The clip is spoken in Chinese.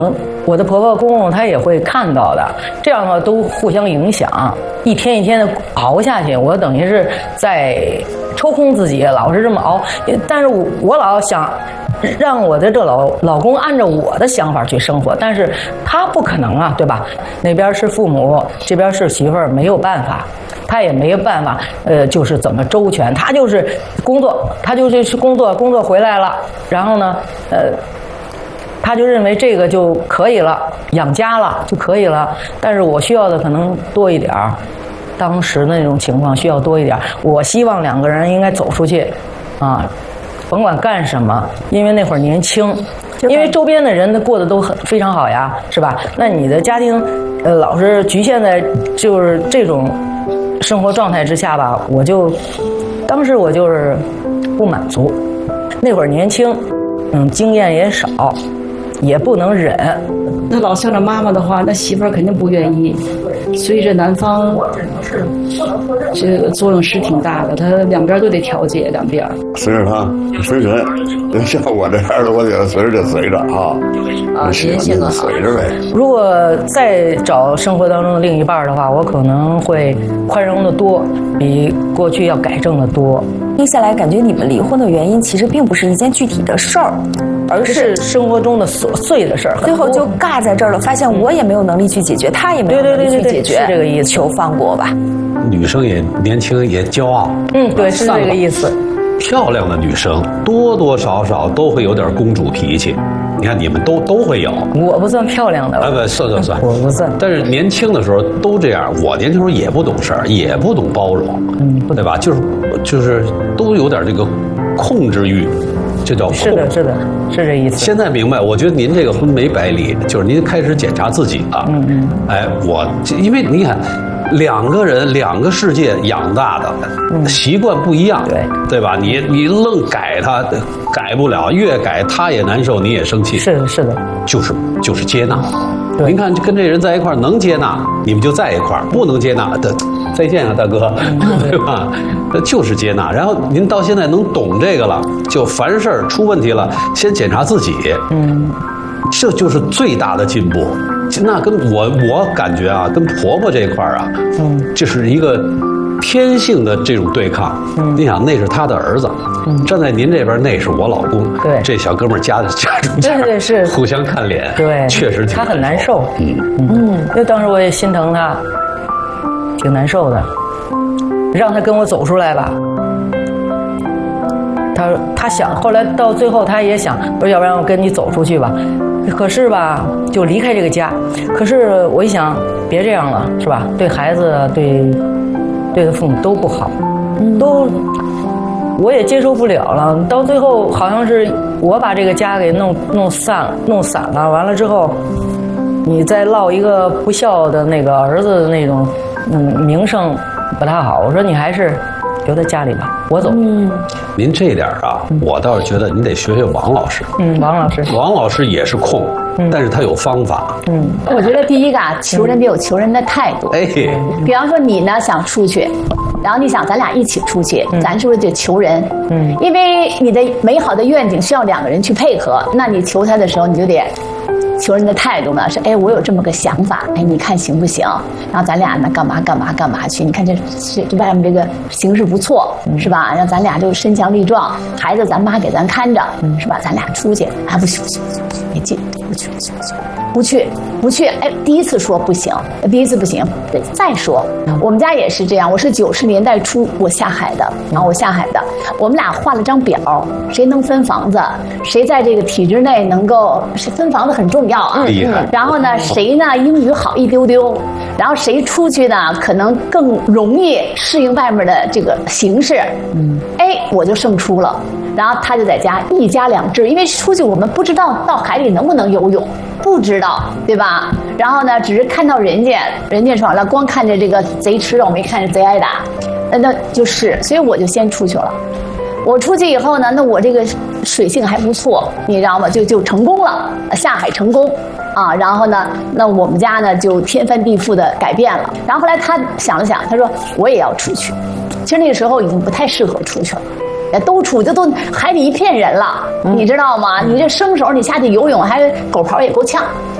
我的婆婆公公他也会看到的，这样的话都互相影响，一天一天的熬下去，我等于是在抽空自己，老是这么熬。但是我老想让我的这老公按照我的想法去生活，但是他不可能啊，对吧？那边是父母，这边是媳妇儿，没有办法。他也没有办法，就是怎么周全，他就是工作，他就是工作回来了，然后呢，他就认为这个就可以了，养家了就可以了。但是我需要的可能多一点儿，当时那种情况需要多一点儿。我希望两个人应该走出去，啊，甭管干什么，因为那会儿年轻，因为周边的人过得都非常好呀，是吧？那你的家庭，老是局限在就是这种生活状态之下吧，当时我就是不满足。那会儿年轻，经验也少，也不能忍。 那老向着妈妈的话，那媳妇儿肯定不愿意。所以这男方这个作用是挺大的，他两边都得调节，两边随着他随人，像我这样的，我得随着就随着啊， 您性格好， 随着呗。 如果再找生活当中的另一半的话，我可能会宽容的多，比过去要改正的多。 听下来，感觉你们离婚的原因其实并不是一件具体的事儿，而是生活中的琐碎的事儿， 最后就尬在这儿了。发现我也没有能力去解决，他也没有能力去解决， 是这个意思。 求放过吧。 女生也年轻，也骄傲。 对，是这个意思。 漂亮的女生多多少少都会有点公主脾气，你看你们都会有。 我不算漂亮的。 不，算。 我不算。 但是年轻的时候都这样，我年轻时候也不懂事儿，也不懂包容，对吧？就是都有点这个控制欲。这叫控。 是的，是这意思。 现在明白，我觉得您这个婚没白离，就是您开始检查自己了。哎，因为你看，两个人两个世界养大的，习惯不一样，对吧？你愣改他，改不了，越改他也难受，你也生气。 是的， 就是接纳。您看，跟这人在一块儿能接纳，你们就在一块儿；不能接纳的，再见啊，大哥，对吧？就是接纳。然后您到现在能懂这个了，就凡事出问题了，先检查自己。这就是最大的进步。那跟我感觉啊，跟婆婆这一块儿啊，这是一个天性的这种对抗。你想，那是他的儿子，站在您这边，那是我老公。 对， 这小哥们儿夹中间， 对，是互相看脸。 对， 确实他很难受。因为当时我也心疼他，挺难受的。让他跟我走出来吧。他想，后来到最后他也想，说要不然我跟你走出去吧。可是吧，就离开这个家。可是我一想，别这样了，是吧？对孩子，对他父母都不好，我也接受不了了。到最后好像是我把这个家给弄散了。完了之后，你再落一个不孝的那个儿子的那种名声不太好。我说你还是留在家里吧，我走。 您这点啊，我倒是觉得您得学学王老师。王老师也是控，但是他有方法。 我觉得第一个啊，求人得有求人的态度。比方说你呢想出去，然后你想咱俩一起出去，咱是不是得求人？因为你的美好的愿景需要两个人去配合，那你求他的时候，你就得求人的态度呢是，我有这么个想法，你看行不行？然后咱俩呢干嘛去？你看这外面这个形势不错，是吧？让咱俩就身强力壮，孩子咱妈给咱看着，是吧？咱俩出去，不行，没劲，不去。第一次说不行，第一次不行，再说。我们家也是这样，我是90年代初我下海的，我们俩画了张表，谁能分房子，谁在这个体制内能够分房子很重要啊。然后呢，谁呢英语好一丢丢，然后谁出去呢可能更容易适应外面的这个形势。我就胜出了。然后他就在家一家两制，因为出去我们不知道到海里能不能游泳，不知道，对吧？然后呢，只是看到人家爽了，光看着这个贼吃肉，没看着贼挨打，那就是，所以我就先出去了。我出去以后呢，那我这个水性还不错，你知道吗？就成功了，下海成功啊。然后呢，那我们家呢就天翻地覆的改变了。然后后来他想了想，他说我也要出去。其实那个时候已经不太适合出去了。 都出去，都海里一片人了，你知道吗？你这生手，你下去游泳还狗刨也够呛。